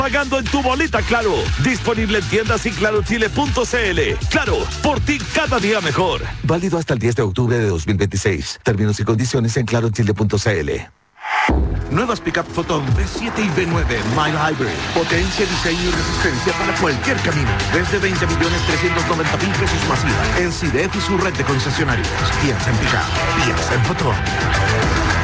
pagando en tu boleta Claro. Disponible en tiendas y clarochile.cl. Claro, por ti cada día mejor. Válido hasta el 10 de octubre de 2026. Términos y condiciones en clarochile.cl. Nuevas Pickup Photon B7 y B9 Mile Hybrid. Potencia, diseño y resistencia para cualquier camino. Desde 20.390.000 pesos masiva. En CIDEF y su red de concesionarios. Piensa en Pickup. Piensa en Photon.